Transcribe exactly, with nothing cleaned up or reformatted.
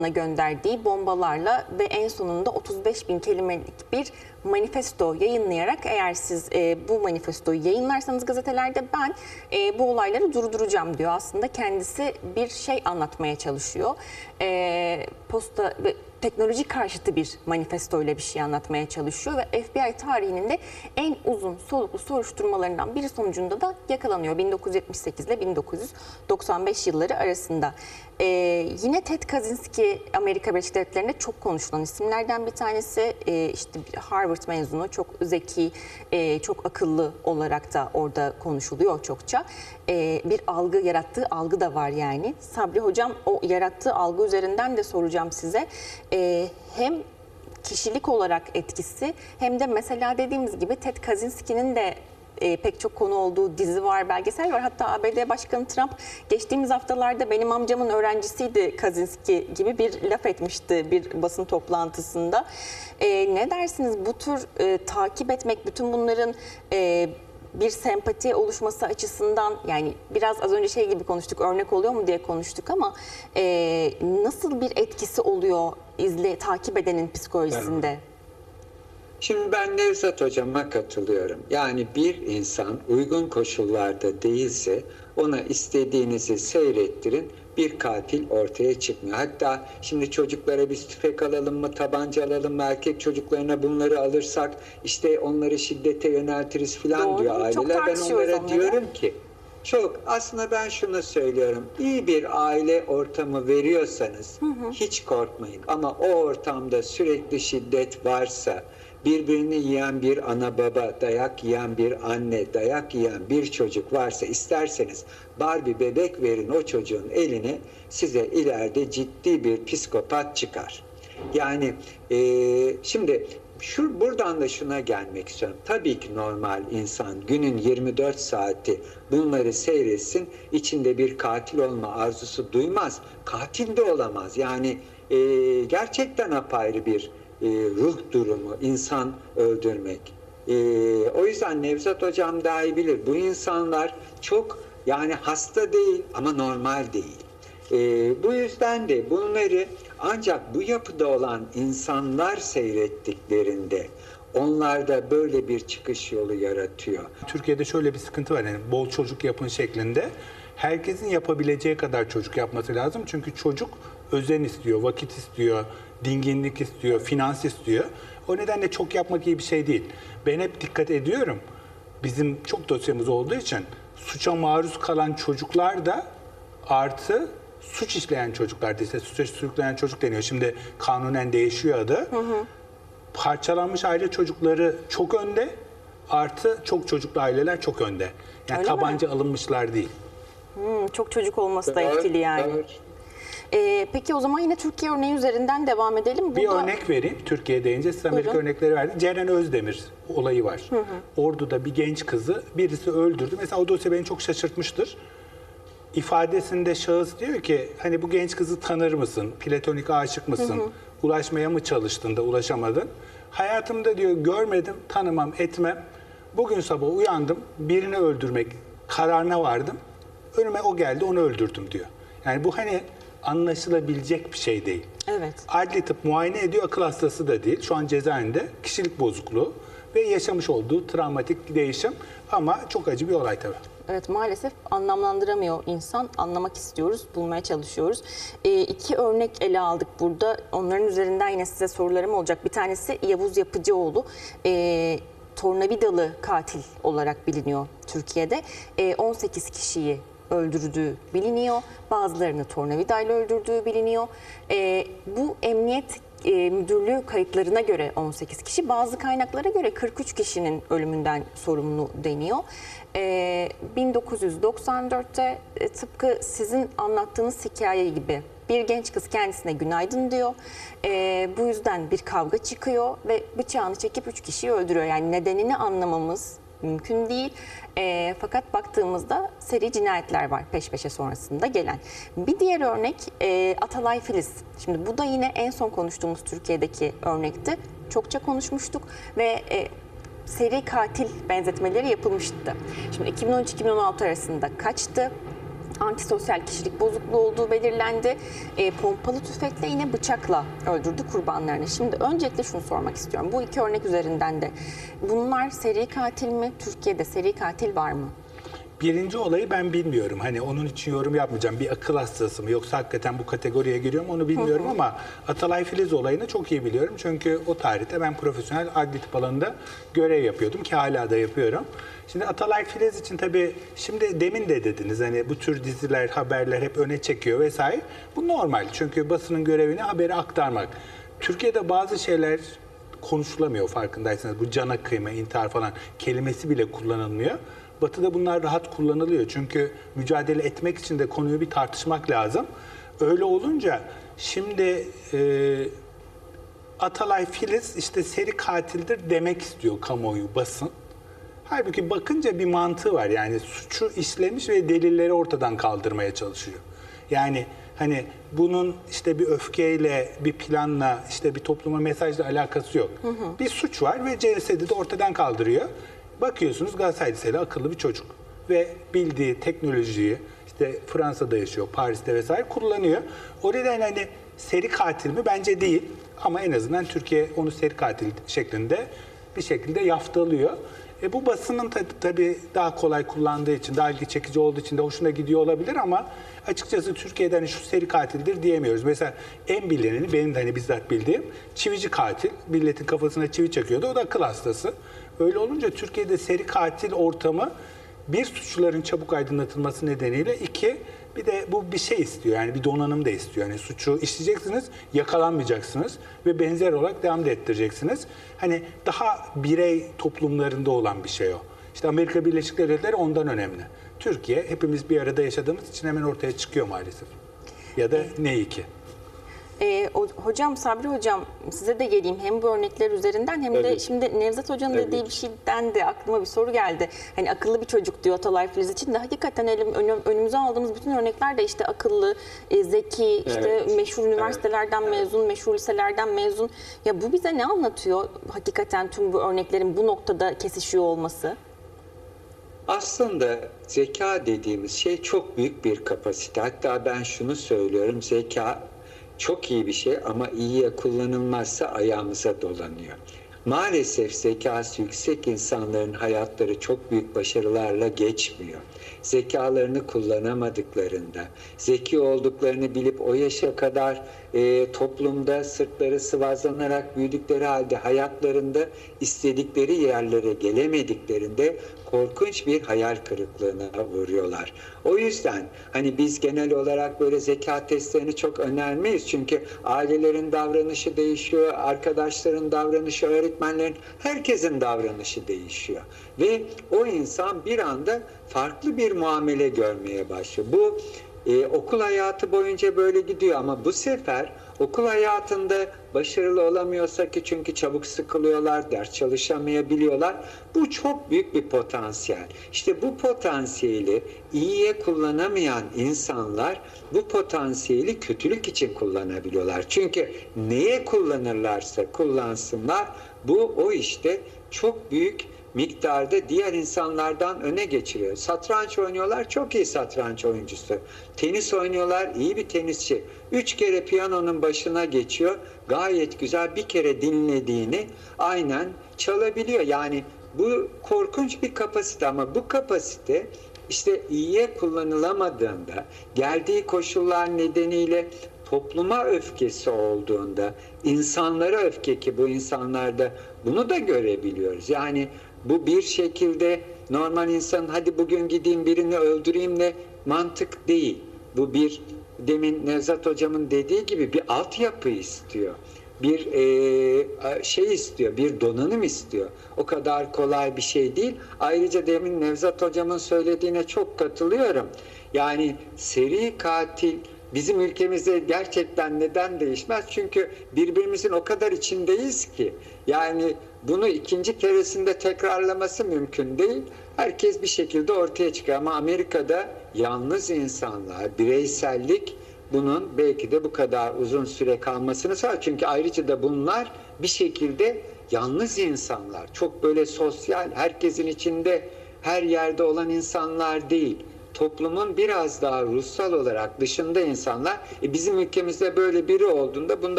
gönderdiği bombalarla ve en sonunda otuz beş bin kelimelik bir manifesto yayınlayarak, eğer siz e, bu manifestoyu yayınlarsanız gazetelerde ben e, bu olayları durduracağım diyor. Aslında kendisi bir şey anlatmaya çalışıyor. E, posta ve teknoloji karşıtı bir manifesto ile bir şey anlatmaya çalışıyor ve F B I tarihinin de en uzun soluklu soruşturmalarından biri sonucunda da yakalanıyor bin dokuz yüz yetmiş sekiz ile bin dokuz yüz doksan beş yılları arasında. Ee, yine Ted Kaczynski Amerika Birleşik Devletleri'nde çok konuşulan isimlerden bir tanesi. Ee, işte Harvard mezunu, çok zeki, e, çok akıllı olarak da orada konuşuluyor çokça. Ee, bir algı, yarattığı algı da var yani. Sabri Hocam, o yarattığı algı üzerinden de soracağım size. Ee, hem kişilik olarak etkisi, hem de mesela dediğimiz gibi Ted Kaczynski'nin de e, pek çok konu olduğu dizi var, belgesel var. Hatta A B D Başkanı Trump geçtiğimiz haftalarda benim amcamın öğrencisiydi Kaczynski gibi bir laf etmişti bir basın toplantısında. E, ne dersiniz, bu tür e, takip etmek, bütün bunların e, bir sempati oluşması açısından, yani biraz az önce şey gibi konuştuk, örnek oluyor mu diye konuştuk ama e, nasıl bir etkisi oluyor izle, takip edenin psikolojisinde? Evet. Şimdi ben Nevzat Hocam'a katılıyorum. Yani bir insan uygun koşullarda değilse ona istediğinizi seyrettirin, bir katil ortaya çıkmıyor. Hatta şimdi çocuklara biz tüfek alalım mı, tabanca alalım mı, erkek çocuklarına bunları alırsak işte onları şiddete yöneltiriz falan diyor aileler. Ben onlara onları. diyorum ki çok aslında ben şunu söylüyorum. İyi bir aile ortamı veriyorsanız hı hı. hiç korkmayın. Ama o ortamda sürekli şiddet varsa, birbirini yiyen bir ana baba, dayak yiyen bir anne, dayak yiyen bir çocuk varsa, isterseniz Barbie bebek verin o çocuğun eline, size ileride ciddi bir psikopat çıkar. Yani e, şimdi şu buradan da şuna gelmek istiyorum. Tabii ki normal insan günün yirmi dört saati bunları seyretsin, içinde bir katil olma arzusu duymaz. Katil de olamaz. Yani e, gerçekten apayrı bir e, ruh durumu, insan öldürmek. E, o yüzden Nevzat Hocam daha iyi bilir. Bu insanlar çok, yani hasta değil ama normal değil. E, bu yüzden de bunları ancak bu yapıda olan insanlar seyrettiklerinde onlarda böyle bir çıkış yolu yaratıyor. Türkiye'de şöyle bir sıkıntı var, yani bol çocuk yapın şeklinde. Herkesin yapabileceği kadar çocuk yapması lazım. Çünkü çocuk özen istiyor, vakit istiyor, dinginlik istiyor, finans istiyor. O nedenle çok yapmak iyi bir şey değil. Ben hep dikkat ediyorum. Bizim çok dosyamız olduğu için suça maruz kalan çocuklar da artı suç işleyen çocuklar ise suça sürükleyen çocuk deniyor. Şimdi kanunen değişiyor adı. Hı hı. Parçalanmış aile çocukları çok önde, artı çok çocuklu aileler çok önde. Yani öyle tabanca mi? Alınmışlar değil. Hmm, çok çocuk olması da etkili yani. Evet. Ee, peki o zaman yine Türkiye örneği üzerinden devam edelim. Burada... Bir örnek vereyim. Türkiye deyince size Amerika Buyurun. örnekleri verdim. Ceren Özdemir olayı var. Hı hı. Ordu'da bir genç kızı birisi öldürdü. Mesela o dosya beni çok şaşırtmıştır. İfadesinde şahıs diyor ki, hani bu genç kızı tanır mısın? Platonik aşık mısın? Hı hı. Ulaşmaya mı çalıştın da ulaşamadın? Hayatımda diyor görmedim, tanımam, etmem. Bugün sabah uyandım, birini öldürmek kararına vardım. Önüme o geldi, onu öldürdüm diyor. Yani bu hani anlaşılabilecek bir şey değil. Evet. Adli tıp muayene ediyor, akıl hastası da değil. Şu an cezaevinde, kişilik bozukluğu ve yaşamış olduğu travmatik değişim, ama çok acı bir olay tabii. Evet, maalesef anlamlandıramıyor insan. Anlamak istiyoruz, bulmaya çalışıyoruz. E, iki örnek ele aldık burada. Onların üzerinden yine size sorularım olacak. Bir tanesi Yavuz Yapıcıoğlu. E, tornavidalı katil olarak biliniyor Türkiye'de. E, on sekiz kişiyi öldürdüğü biliniyor. Bazılarını tornavidayla öldürdüğü biliniyor. E, bu emniyet E, müdürlüğü kayıtlarına göre on sekiz kişi, bazı kaynaklara göre kırk üç kişinin ölümünden sorumlu deniyor. E, bin dokuz yüz doksan dörtte e, tıpkı sizin anlattığınız hikaye gibi bir genç kız kendisine günaydın diyor. E, bu yüzden bir kavga çıkıyor ve bıçağını çekip üç kişiyi öldürüyor. Yani nedenini anlamamız mümkün değil. E, fakat baktığımızda seri cinayetler var peş peşe sonrasında gelen. Bir diğer örnek e, Atalay Filiz. Şimdi bu da yine en son konuştuğumuz Türkiye'deki örnekti. Çokça konuşmuştuk ve e, seri katil benzetmeleri yapılmıştı. Şimdi iki bin on üç iki bin on altı arasında kaçtı? antisosyal kişilik bozukluğu olduğu belirlendi. E, pompalı tüfekle yine bıçakla öldürdü kurbanlarını. Şimdi öncelikle şunu sormak istiyorum. Bu iki örnek üzerinden de bunlar seri katil mi? Türkiye'de seri katil var mı? Birinci olayı ben bilmiyorum. Hani onun için yorum yapmayacağım. Bir akıl hastası mı yoksa hakikaten bu kategoriye giriyor mu onu bilmiyorum ama Atalay Filiz olayını çok iyi biliyorum. Çünkü o tarihte ben profesyonel adli tıp alanında görev yapıyordum ki hala da yapıyorum. Şimdi Atalay Filiz için tabii şimdi demin de dediniz hani bu tür diziler, haberler hep öne çekiyor vesaire. Bu normal çünkü basının görevini haberi aktarmak. Türkiye'de bazı şeyler konuşulamıyor farkındaysanız. Bu cana kıyma, intihar falan kelimesi bile kullanılmıyor. Batı'da bunlar rahat kullanılıyor. Çünkü mücadele etmek için de konuyu bir tartışmak lazım. Öyle olunca şimdi e, Atalay Filiz işte seri katildir demek istiyor kamuoyu, basın. Halbuki bakınca bir mantığı var. Yani suçu işlemiş ve delilleri ortadan kaldırmaya çalışıyor. Yani hani bunun işte bir öfkeyle, bir planla, işte bir topluma mesajla alakası yok. Hı hı. Bir suç var ve cesedi de ortadan kaldırıyor. Bakıyorsunuz Galatasaray Liseli akıllı bir çocuk ve bildiği teknolojiyi işte Fransa'da yaşıyor, Paris'te vesaire kullanıyor. O nedenle hani seri katil mi? Bence değil ama en azından Türkiye onu seri katil şeklinde bir şekilde yaftalıyor. E bu basının tabii, tabii daha kolay kullandığı için, daha ilgi çekici olduğu için de hoşuna gidiyor olabilir ama açıkçası Türkiye'de hani şu seri katildir diyemiyoruz. Mesela en bilineni, benim de hani bizzat bildiğim çivici katil. Milletin kafasına çivi çakıyordu. O da akıl hastası. Öyle olunca Türkiye'de seri katil ortamı bir suçluların çabuk aydınlatılması nedeniyle iki bir de bu bir şey istiyor yani bir donanım da istiyor. Yani suçu işleyeceksiniz, yakalanmayacaksınız ve benzer olarak devam da ettireceksiniz. Hani daha birey toplumlarında olan bir şey o. İşte Amerika Birleşik Devletleri ondan önemli. Türkiye hepimiz bir arada yaşadığımız için hemen ortaya çıkıyor maalesef. Ya da ne iyi ki. Ee, o, hocam Sabri hocam size de geleyim hem bu örnekler üzerinden hem de Evet. şimdi Nevzat Hoca'nın Evet. dediği bir şeyden de aklıma bir soru geldi. Hani akıllı bir çocuk diyor Atalay Filiz için de hakikaten elim, önüm, önümüze aldığımız bütün örnekler de işte akıllı, e, zeki, işte Evet. meşhur üniversitelerden Evet. mezun, meşhur liselerden mezun. Ya bu bize ne anlatıyor hakikaten tüm bu örneklerin bu noktada kesişiyor olması? Aslında zeka dediğimiz şey çok büyük bir kapasite. Hatta ben şunu söylüyorum, zeka çok iyi bir şey ama iyiye kullanılmazsa ayağımıza dolanıyor. Maalesef zekası yüksek insanların hayatları çok büyük başarılarla geçmiyor. Zekalarını kullanamadıklarında, zeki olduklarını bilip o yaşa kadar e, toplumda sırtları sıvazlanarak büyüdükleri halde hayatlarında istedikleri yerlere gelemediklerinde korkunç bir hayal kırıklığına uğruyorlar. O yüzden hani biz genel olarak böyle zeka testlerini çok önermeyiz. Çünkü ailelerin davranışı değişiyor, arkadaşların davranışı, öğretmenlerin, herkesin davranışı değişiyor. Ve o insan bir anda farklı bir muamele görmeye başlıyor. Bu e, okul hayatı boyunca böyle gidiyor ama bu sefer okul hayatında başarılı olamıyorsa ki çünkü çabuk sıkılıyorlar, ders çalışamayabiliyorlar. Bu çok büyük bir potansiyel. İşte bu potansiyeli iyiye kullanamayan insanlar bu potansiyeli kötülük için kullanabiliyorlar. Çünkü neye kullanırlarsa kullansınlar bu o işte çok büyük miktarda diğer insanlardan öne geçiriyor. Satranç oynuyorlar, çok iyi satranç oyuncusu. Tenis oynuyorlar, iyi bir tenisçi. Üç kere piyanonun başına geçiyor, gayet güzel bir kere dinlediğini aynen çalabiliyor. Yani bu korkunç bir kapasite ama bu kapasite işte iyiye kullanılamadığında, geldiği koşullar nedeniyle topluma öfkesi olduğunda, insanlara öfke ki bu insanlarda bunu da görebiliyoruz. Yani bu bir şekilde normal insanın hadi bugün gideyim birini öldüreyim de mantık değil. Bu bir demin Nevzat hocamın dediği gibi bir altyapı istiyor. Bir e, şey istiyor, bir donanım istiyor. O kadar kolay bir şey değil. Ayrıca demin Nevzat hocamın söylediğine çok katılıyorum. Yani seri katil bizim ülkemizde gerçekten neden değişmez? Çünkü birbirimizin o kadar içindeyiz ki. Yani bunu ikinci keresinde tekrarlaması mümkün değil. Herkes bir şekilde ortaya çıkıyor. Ama Amerika'da yalnız insanlar, bireysellik bunun belki de bu kadar uzun süre kalmasını sağlar. Çünkü ayrıca da bunlar bir şekilde yalnız insanlar. Çok böyle sosyal, herkesin içinde her yerde olan insanlar değil. toplumun biraz daha ruhsal olarak dışında insanlar, e, bizim ülkemizde böyle biri olduğunda bunda